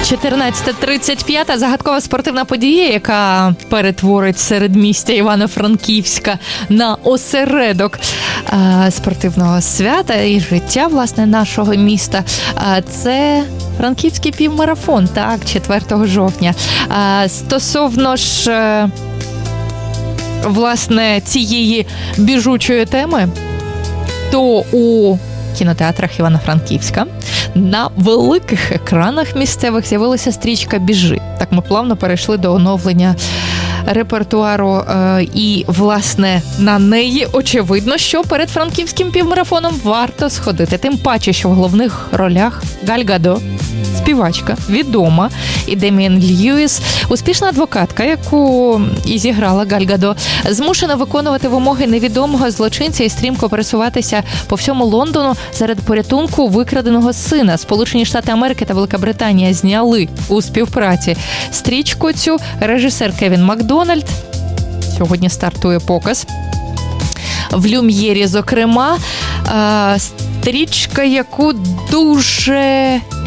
14:35. Загадкова спортивна подія, яка перетворить середмістя Івано-Франківська на осередок спортивного свята і життя, власне, нашого міста. Це Франківський півмарафон, так, 4 жовтня. Стосовно ж, власне, цієї біжучої теми, то у кінотеатрах Івано-Франківська на великих екранах місцевих з'явилася стрічка «Біжи». Так ми плавно перейшли до оновлення репертуару і, власне, на неї очевидно, що перед франківським півмарафоном варто сходити. Тим паче, що в головних ролях Галь Гадо, співачка, відома, і Деміан Льюіс, успішна адвокатка, яку і зіграла Галь Гадо, змушена виконувати вимоги невідомого злочинця і стрімко пересуватися по всьому Лондону заради порятунку викраденого сина. Сполучені Штати Америки та Велика зняли у співпраці стрічку цю. Режисер Кевін Макдональд. Сьогодні стартує показ в Люм'єрі, зокрема. Стрічка, яку дуже